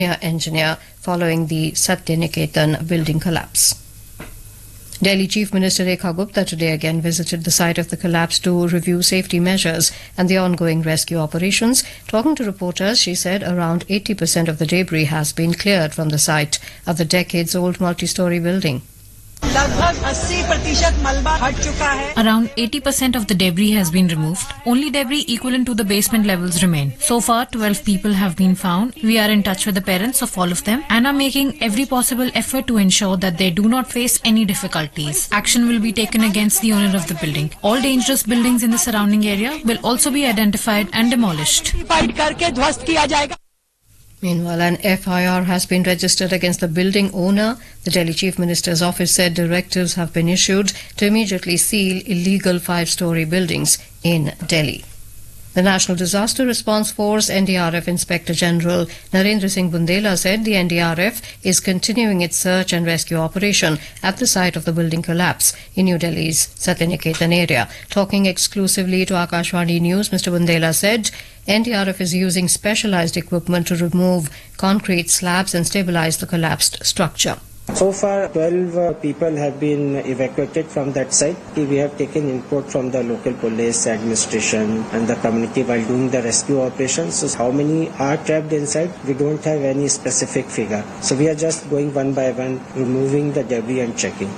engineer following the Satyaniketan building collapse. Delhi Chief Minister Rekha Gupta today again visited the site of the collapse to review safety measures and the ongoing rescue operations. Talking to reporters, she said around 80% of the debris has been cleared from the site of the decades-old multi-story building. Around 80% of the debris has been removed. Only debris equivalent to the basement levels remain. So far, 12 people have been found. We are in touch with the parents of all of them and are making every possible effort to ensure that they do not face any difficulties. Action will be taken against the owner of the building. All dangerous buildings in the surrounding area will also be identified and demolished. Meanwhile, an FIR has been registered against the building owner. The Delhi Chief Minister's office said directives have been issued to immediately seal illegal five-story buildings in Delhi. The National Disaster Response Force NDRF Inspector General Narendra Singh Bundela said the NDRF is continuing its search and rescue operation at the site of the building collapse in New Delhi's Satyaniketan area. Talking exclusively to Akashvani News, Mr. Bundela said NDRF is using specialized equipment to remove concrete slabs and stabilize the collapsed structure. So far, 12 people have been evacuated from that site. We have taken input from the local police, administration and the community while doing the rescue operations. So how many are trapped inside? We don't have any specific figure. So we are just going one by one, removing the debris and checking.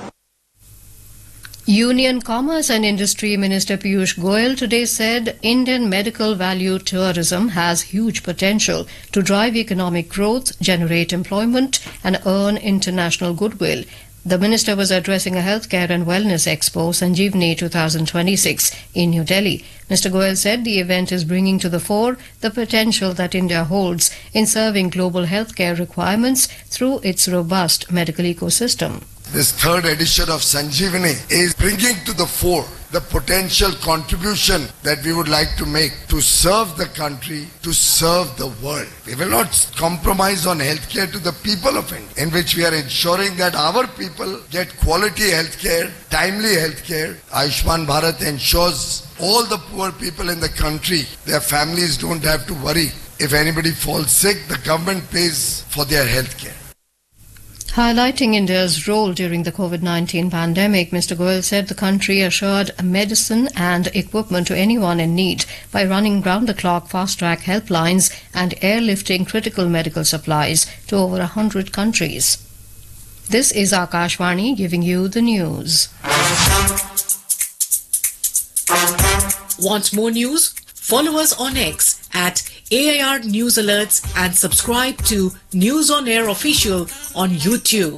Union Commerce and Industry Minister Piyush Goyal today said Indian medical value tourism has huge potential to drive economic growth, generate employment and earn international goodwill. The minister was addressing a healthcare and wellness expo, Sanjeevani 2026, in New Delhi. Mr. Goyal said the event is bringing to the fore the potential that India holds in serving global healthcare requirements through its robust medical ecosystem. This third edition of Sanjeevani is bringing to the fore the potential contribution that we would like to make to serve the country, to serve the world. We will not compromise on healthcare to the people of India, in which we are ensuring that our people get quality healthcare, timely healthcare. Ayushman Bharat ensures all the poor people in the country, their families don't have to worry. If anybody falls sick, the government pays for their healthcare. Highlighting India's role during the COVID-19 pandemic, Mr. Goyal said the country assured medicine and equipment to anyone in need by running round-the-clock fast-track helplines and airlifting critical medical supplies to over 100 countries. This is Akashvani giving you the news. Want more news? Follow us on X at AIR News Alerts and subscribe to News on Air Official on YouTube.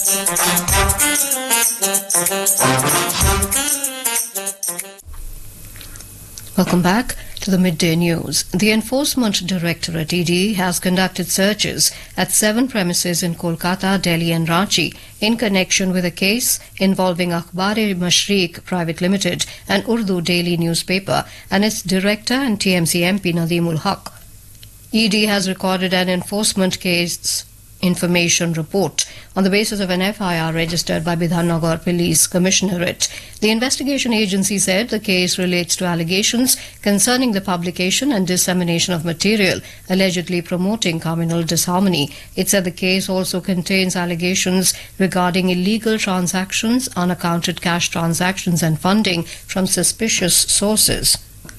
Welcome back to the Midday News. The Enforcement Directorate ED has conducted searches at 7 premises in Kolkata, Delhi and Ranchi in connection with a case involving Akhbar-e-Mashriq Private Limited, an Urdu daily newspaper, and its director and TMC MP Nadeem ul Haq. ED has recorded an enforcement case information report on the basis of an FIR registered by Bidhannagar Police Commissionerate. The investigation agency said the case relates to allegations concerning the publication and dissemination of material allegedly promoting communal disharmony. It said the case also contains allegations regarding illegal transactions, unaccounted cash transactions and funding from suspicious sources.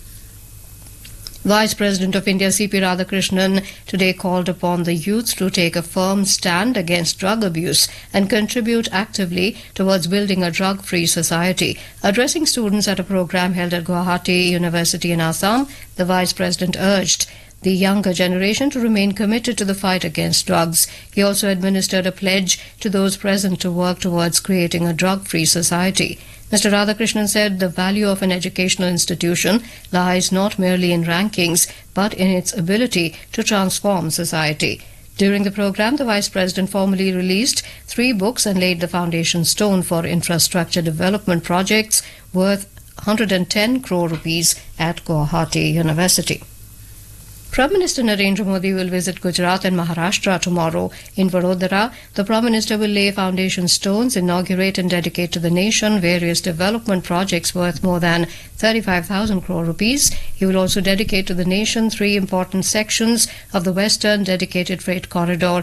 Vice President of India C.P. Radhakrishnan today called upon the youth to take a firm stand against drug abuse and contribute actively towards building a drug-free society. Addressing students at a program held at Guwahati University in Assam, the Vice President urged the younger generation to remain committed to the fight against drugs. He also administered a pledge to those present to work towards creating a drug-free society. Mr. Radhakrishnan said the value of an educational institution lies not merely in rankings, but in its ability to transform society. During the program, the Vice President formally released 3 books and laid the foundation stone for infrastructure development projects worth 110 crore rupees at Guwahati University. Prime Minister Narendra Modi will visit Gujarat and Maharashtra tomorrow. In Vadodara, the Prime Minister will lay foundation stones, inaugurate and dedicate to the nation various development projects worth more than 35,000 crore rupees. He will also dedicate to the nation 3 important sections of the Western Dedicated Freight Corridor